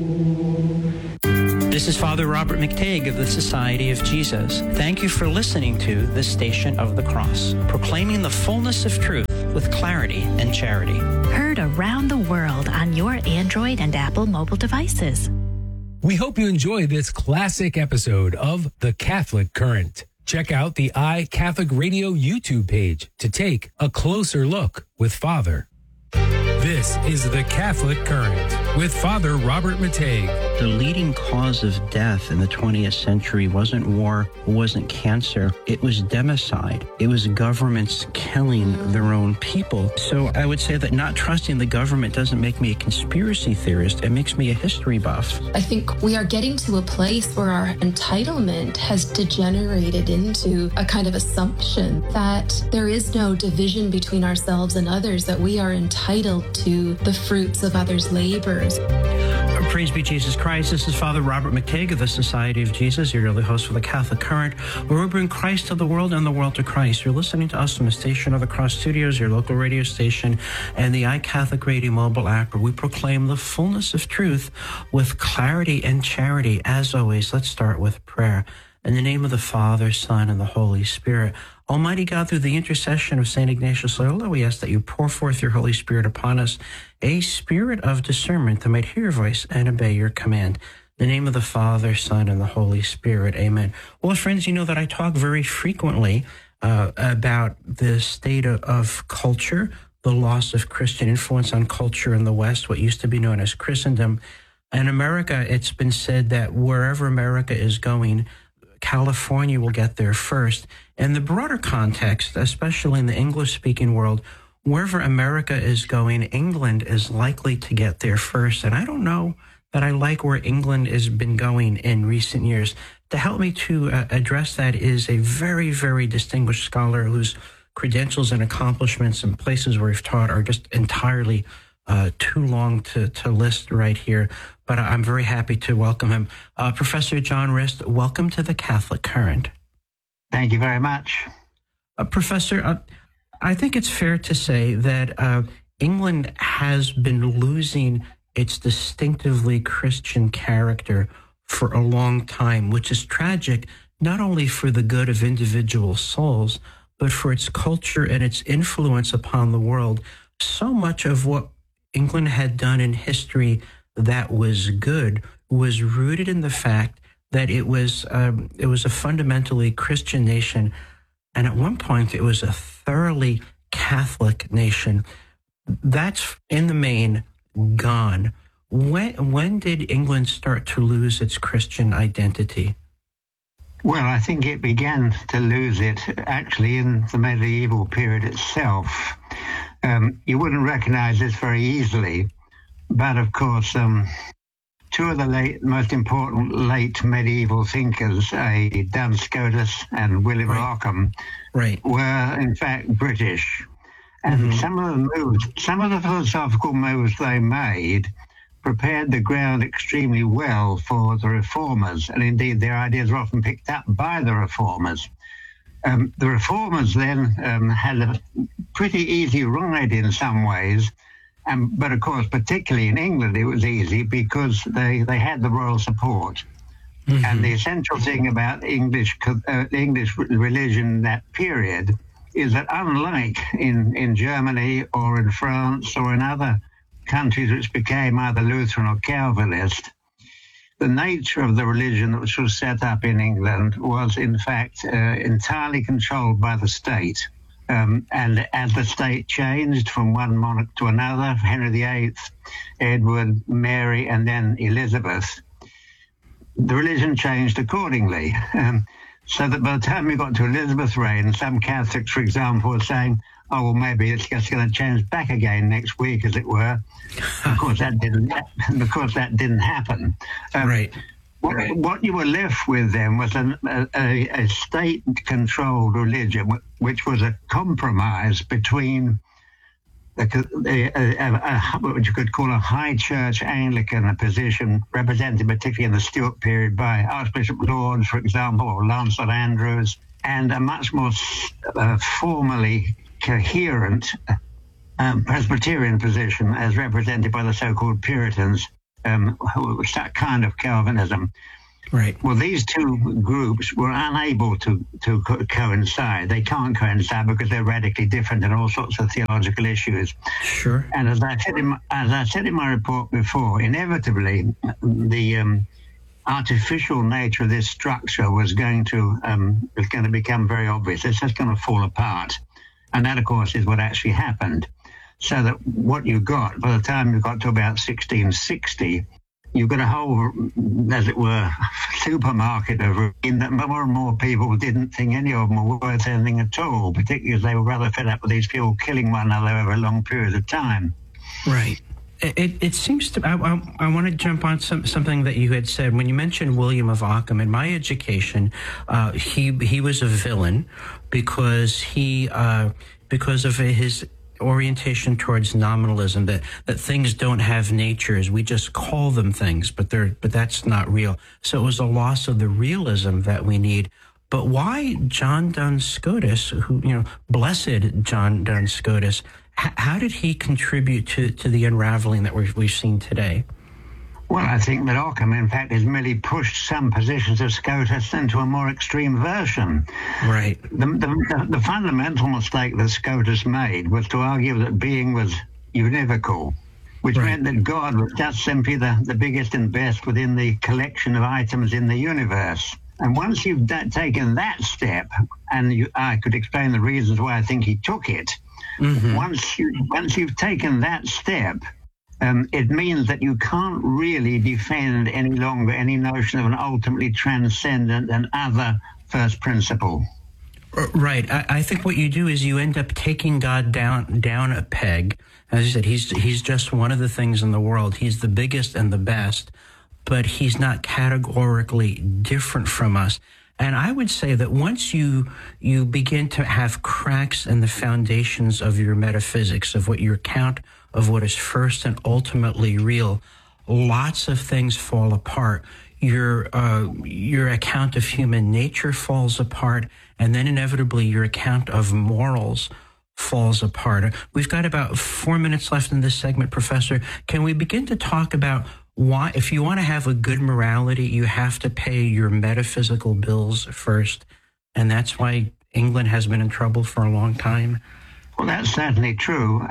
This is Father Robert McTague of the Society of Jesus. Thank you for listening to The Station of the Cross, proclaiming the fullness of truth with clarity and charity. Heard around the world on your Android and Apple mobile devices. We hope you enjoy this classic episode of The Catholic Current. Check out the iCatholic Radio YouTube page to take a closer look with Father. This is The Catholic Current with Father Robert Matei. The leading cause of death in the 20th century wasn't war, it wasn't cancer, it was democide. It was governments killing their own people. So I would say that not trusting the government doesn't make me a conspiracy theorist, it makes me a history buff. I think we are getting to a place where our entitlement has degenerated into a kind of assumption that there is no division between ourselves and others, that we are entitled to the fruits of others' labors. Praise be Jesus Christ. This is Father Robert McTague of the Society of Jesus, your daily host for the Catholic Current, where we bring Christ to the world and the world to Christ. You're listening to us from the Station of the Cross Studios, your local radio station, and the iCatholic Radio mobile app, where we proclaim the fullness of truth with clarity and charity. As always, let's start with prayer. In the name of the Father, Son, and the Holy Spirit. Almighty God, through the intercession of St. Ignatius Loyola, we ask that you pour forth your Holy Spirit upon us, a spirit of discernment that might hear your voice and obey your command. In the name of the Father, Son, and the Holy Spirit. Amen. Well, friends, you know that I talk very frequently about the state of culture, the loss of Christian influence on culture in the West, what used to be known as Christendom. In America, it's been said that wherever America is going, California will get there first. In the broader context, especially in the English-speaking world, wherever America is going, England is likely to get there first. And I don't know that I like where England has been going in recent years. To help me to address that is a very, very distinguished scholar whose credentials and accomplishments and places where he's taught are just entirely too long to list right here, but I'm very happy to welcome him. Professor John Rist, welcome to the Catholic Current. Thank you very much. Professor, I think it's fair to say that England has been losing its distinctively Christian character for a long time, which is tragic, not only for the good of individual souls, but for its culture and its influence upon the world. So much of what England had done in history that was good was rooted in the fact that it was a fundamentally Christian nation, and at one point it was a thoroughly Catholic nation. That's in the main gone. When did England start to lose its Christian identity? Well, I think it began to lose it actually in the medieval period itself. You wouldn't recognize this very easily, but of course, two of the most important late medieval thinkers, Duns Scotus and William of Ockham, were in fact British. And some of the philosophical moves they made prepared the ground extremely well for the reformers, and indeed their ideas were often picked up by the reformers. The reformers then had a pretty easy ride in some ways, but of course, particularly in England, it was easy because they had the royal support. And the essential thing about English religion in that period is that unlike in Germany or in France or in other countries which became either Lutheran or Calvinist, the nature of the religion which was set up in England was, in fact, entirely controlled by the state. And as the state changed from one monarch to another, Henry VIII, Edward, Mary, and then Elizabeth, the religion changed accordingly. So that by the time we got to Elizabeth's reign, some Catholics, for example, were saying, oh, well, maybe it's just going to change back again next week, as it were. Of course, that didn't happen. What you were left with then was a state-controlled religion, which was a compromise between what you could call a high church Anglican position, represented particularly in the Stuart period by Archbishop Laud, for example, or Lancelot Andrewes, and a much more formally coherent Presbyterian position as represented by the so-called Puritans. that kind of Calvinism. Right. Well, these two groups were unable to coincide. They can't coincide because they're radically different in all sorts of theological issues. Sure. And as I said in my report before, inevitably the artificial nature of this structure was going to become very obvious. It's just going to fall apart, and that, of course, is what actually happened. So that what you got by the time you got to about 1660. You've got a whole, as it were, supermarket of in that more and more people didn't think any of them were worth anything at all, particularly as they were rather fed up with these people killing one another over a long period of time. Right. It seems to. I want to jump on something that you had said when you mentioned William of Ockham. In my education, he was a villain because of his orientation towards nominalism, that things don't have natures. We just call them things, but that's not real. So it was a loss of the realism that we need. But why John Duns Scotus, who, blessed John Duns Scotus, how did he contribute to the unraveling that we've seen today? Well, I think that Ockham, in fact, has merely pushed some positions of Scotus into a more extreme version. Right. The fundamental mistake that Scotus made was to argue that being was univocal, which meant that God was just simply the biggest and best within the collection of items in the universe. And once you've taken that step, and I could explain the reasons why I think he took it, once you've taken that step, it means that you can't really defend any longer any notion of an ultimately transcendent and other first principle. Right. I think what you do is you end up taking God down a peg. As you said, he's just one of the things in the world. He's the biggest and the best, but he's not categorically different from us. And I would say that once you begin to have cracks in the foundations of your metaphysics, of what your account of what is first and ultimately real, lots of things fall apart. Your account of human nature falls apart, and then inevitably your account of morals falls apart. We've got about 4 minutes left in this segment, Professor. Can we begin to talk about why, if you want to have a good morality, you have to pay your metaphysical bills first, and that's why England has been in trouble for a long time? Well, that's certainly true.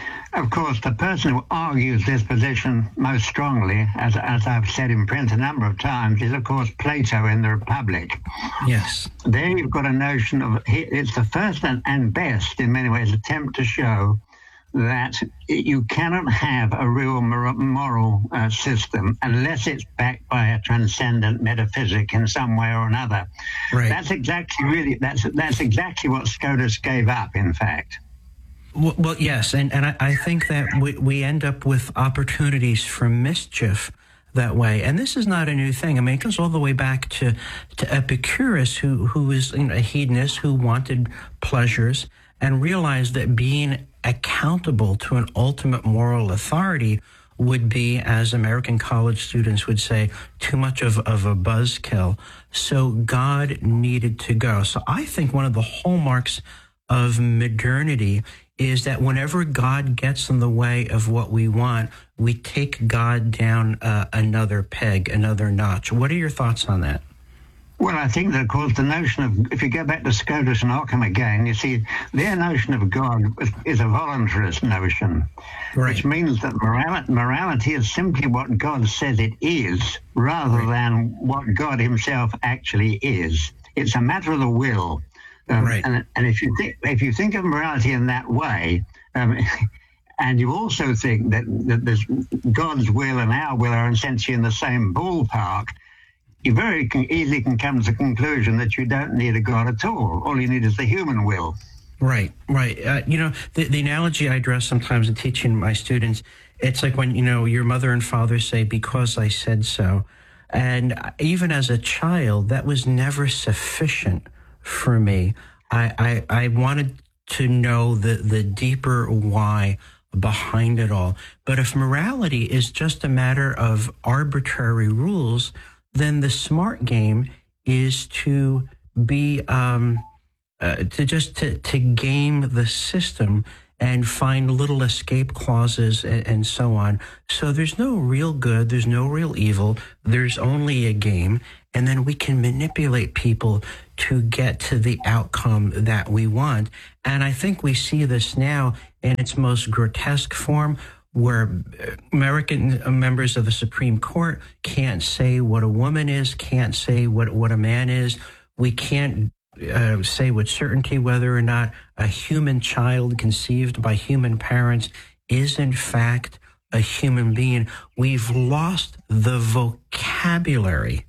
Of course, the person who argues this position most strongly, as I've said in print a number of times, is, of course, Plato in the Republic. Yes. There you've got a notion of, it's the first and best, in many ways, attempt to show that you cannot have a real moral system unless it's backed by a transcendent metaphysic in some way or another. Right. That's exactly what Scotus gave up, in fact. Well, yes, and I think that we end up with opportunities for mischief that way. And this is not a new thing. I mean, it goes all the way back to Epicurus, who is a hedonist who wanted pleasures and realized that being accountable to an ultimate moral authority would be, as American college students would say, too much of a buzzkill. So God needed to go. So I think one of the hallmarks of modernity is that whenever God gets in the way of what we want, we take God down another peg, another notch. What are your thoughts on that? Well, I think that, of course, the notion of, if you go back to Scotus and Ockham again, you see, their notion of God is a voluntarist notion, which means that morality is simply what God says it is, rather than what God himself actually is. It's a matter of the will. And if you think of morality in that way, and you also think that there's God's will and our will are essentially in the same ballpark, you very easily can come to the conclusion that you don't need a God at all. All you need is the human will. Right. The analogy I address sometimes in teaching my students, it's like when, your mother and father say, because I said so. And even as a child, that was never sufficient for me. I wanted to know the deeper why behind it all. But if morality is just a matter of arbitrary rules, then the smart game is to be to game the system and find little escape clauses and so on. So there's no real good, there's no real evil, there's only a game, and then we can manipulate people to get to the outcome that we want. And I think we see this now in its most grotesque form, where American members of the Supreme Court can't say what a woman is, can't say what a man is. We can't say with certainty whether or not a human child conceived by human parents is in fact a human being. We've lost the vocabulary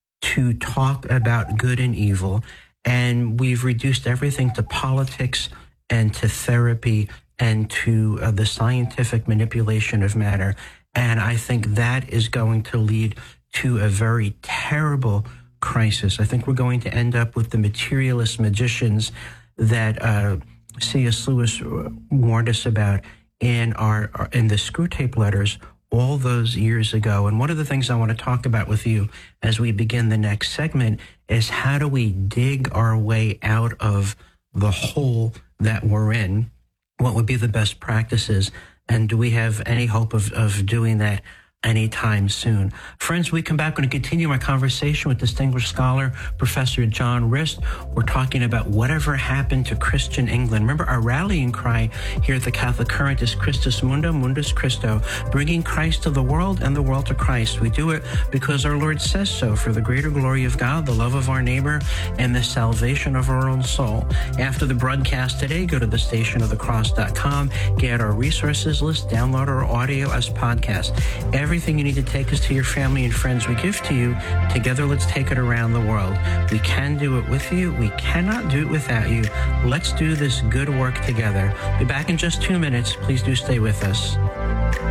to talk about good and evil, and we've reduced everything to politics and to therapy and to the scientific manipulation of matter. And I think that is going to lead to a very terrible crisis. I think we're going to end up with the materialist magicians that C.S. Lewis warned us about in the Screwtape Letters all those years ago. And one of the things I want to talk about with you as we begin the next segment is how do we dig our way out of the hole that we're in? What would be the best practices? And do we have any hope of doing that anytime soon? Friends, we come back. We're going to continue my conversation with distinguished scholar, Professor John Rist. We're talking about whatever happened to Christian England. Remember, our rallying cry here at the Catholic Current is Christus Mundum, Mundus Christo, bringing Christ to the world and the world to Christ. We do it because our Lord says so, for the greater glory of God, the love of our neighbor, and the salvation of our own soul. After the broadcast today, go to thestationofthecross.com, get our resources list, download our audio as podcast. Everything you need to take us to your family and friends we give to you. Together, let's take it around the world. We can do it with you. We cannot do it without you. Let's do this good work together. Be back in just 2 minutes. Please do stay with us.